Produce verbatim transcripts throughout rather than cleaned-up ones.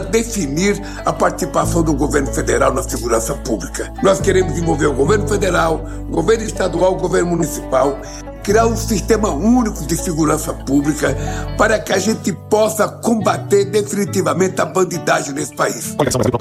definir a participação do governo federal na segurança pública. Nós queremos envolver o governo federal, o governo estadual, o governo municipal, criar um sistema único de segurança pública para que a gente possa combater definitivamente a bandidagem nesse país.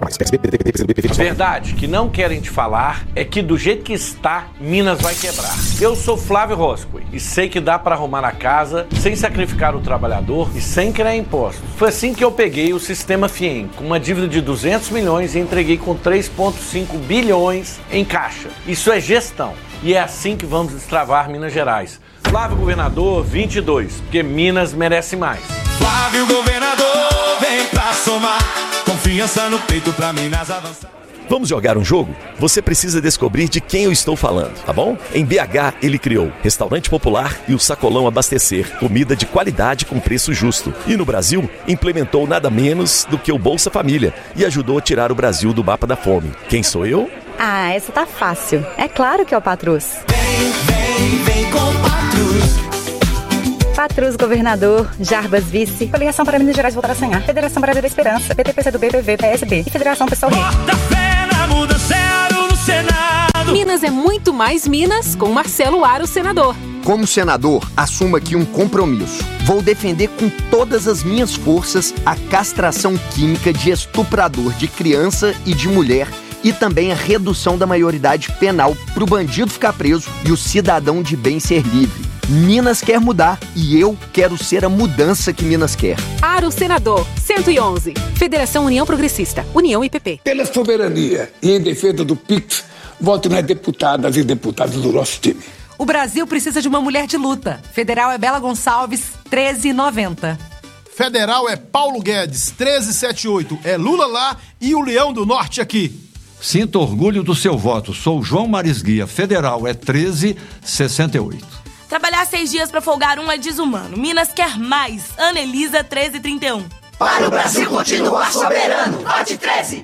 Verdade que não querem te falar é que do jeito que está, Minas vai quebrar. Eu sou Flávio Roscoe e sei que dá para arrumar a casa sem sacrificar o trabalhador e sem criar impostos. Foi assim que eu peguei o sistema FIEM com uma dívida de duzentos milhões e entreguei com três vírgula cinco bilhões em caixa. Isso é gestão. E é assim que vamos destravar Minas Gerais. Flávio Governador vinte e dois, porque Minas merece mais. Flávio Governador, vem pra somar. Confiança no peito pra Minas avançar. Vamos jogar um jogo? Você precisa descobrir de quem eu estou falando, tá bom? Em B H, ele criou Restaurante Popular e o Sacolão Abastecer, comida de qualidade com preço justo. E no Brasil, implementou nada menos do que o Bolsa Família e ajudou a tirar o Brasil do mapa da fome. Quem sou eu? Ah, essa tá fácil. É claro que é o Patrus. Vem, vem, vem com Patrus. Patrus, governador, Jarbas, vice, Coligação para Minas Gerais voltar a sonhar, Federação Brasil da Esperança, P T, P C do B, P V, P S B e Federação Pessoal Rei. Bota fé na mudança no Senado. Minas é muito mais Minas com Marcelo Aro, senador. Como senador, assumo aqui um compromisso. Vou defender com todas as minhas forças a castração química de estuprador de criança e de mulher e também a redução da maioridade penal para o bandido ficar preso e o cidadão de bem ser livre. Minas quer mudar e eu quero ser a mudança que Minas quer. Aro, senador, cento e onze. Federação União Progressista, União I P P. Pela soberania e em defesa do Pix, voto nas deputadas e deputados do nosso time. O Brasil precisa de uma mulher de luta. Federal é Bela Gonçalves, treze noventa. Federal é Paulo Guedes, treze setenta e oito. É Lula lá e o Leão do Norte aqui. Sinto orgulho do seu voto. Sou João Marisguia. Federal é treze sessenta e oito. Trabalhar seis dias para folgar um é desumano. Minas quer mais. Ana Elisa, treze trinta e um. Para o Brasil continuar soberano, vote treze.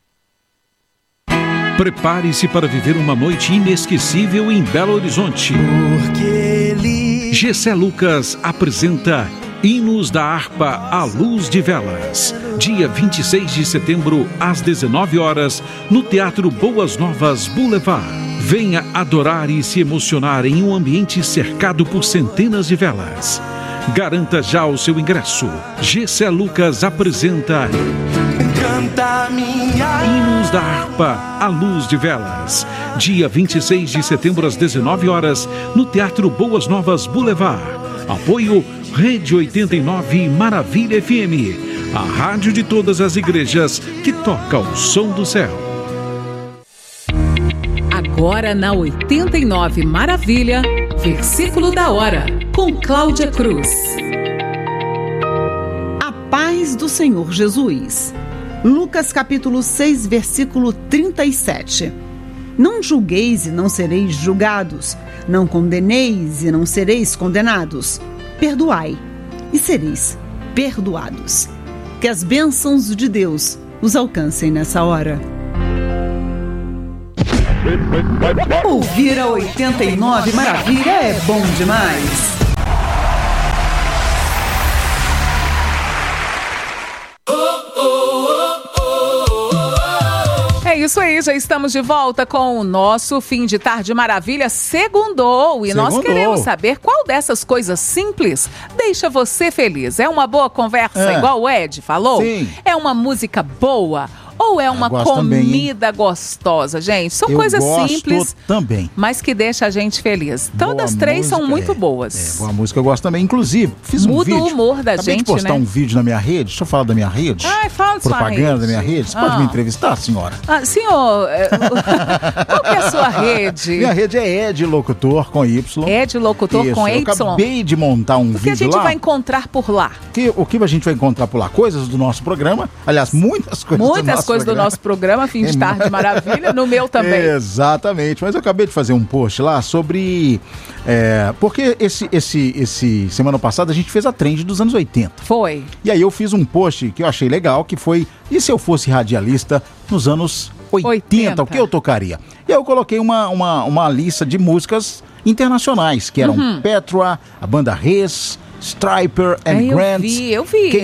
Prepare-se para viver uma noite inesquecível em Belo Horizonte. Porque ele... Gessé Lucas apresenta Hinos da Harpa à Luz de Velas. Dia vinte e seis de setembro, às dezenove horas, no Teatro Boas Novas Boulevard. Venha adorar e se emocionar em um ambiente cercado por centenas de velas. Garanta já o seu ingresso. Gessé Lucas apresenta Canta minha... Hinos da Harpa à Luz de Velas. Dia vinte e seis de setembro, às dezenove horas, no Teatro Boas Novas Boulevard. Apoio Rede oitenta e nove Maravilha F M, a rádio de todas as igrejas que toca o som do céu. Agora na oitenta e nove Maravilha, versículo da hora, com Cláudia Cruz. A paz do Senhor Jesus. Lucas capítulo seis, versículo trinta e sete. Não julgueis e não sereis julgados, não condeneis e não sereis condenados. Perdoai e sereis perdoados. Que as bênçãos de Deus os alcancem nessa hora. Ouvir a oitenta e nove Maravilha é bom demais. É isso aí, já estamos de volta com o nosso Fim de Tarde Maravilha. Segundou e Segundou. Nós queremos saber qual dessas coisas simples deixa você feliz. É uma boa conversa, é. igual o Ed falou? Sim. É uma música boa? Ou é uma comida também, gostosa, gente? São Eu coisas gosto simples, também, mas que deixa a gente feliz. Todas boa três música, são muito é, boas. É, boa música eu gosto também. Inclusive, fiz Muda um vídeo. Muda o humor da Acabei gente, de postar né? um vídeo na minha rede. Deixa eu falar da minha rede. Ai, fala Propaganda da minha rede. Você ah. pode me entrevistar, senhora? Ah, senhor, qual que é a sua rede? Minha rede é Ed Locutor com Y. Ed Locutor Isso, com eu Y. acabei de montar um o que vídeo lá. O que a gente lá, vai encontrar por lá? Que, o que a gente vai encontrar por lá? Coisas do nosso programa. Aliás, muitas coisas muitas do nosso coisas programa. do nosso programa. Fim de Tarde Maravilha, no meu também. Exatamente, mas eu acabei de fazer um post lá sobre... É, porque esse, esse, esse semana passada a gente fez a trend dos anos oitenta. Foi. E aí eu fiz um post que eu achei legal, que foi: e se eu fosse radialista nos anos oitenta, oitenta. O que eu tocaria? E aí eu coloquei uma, uma, uma lista de músicas internacionais, que eram uhum. Petra, a banda Res, Stryper and é, eu Grant. Vi, eu vi, Quem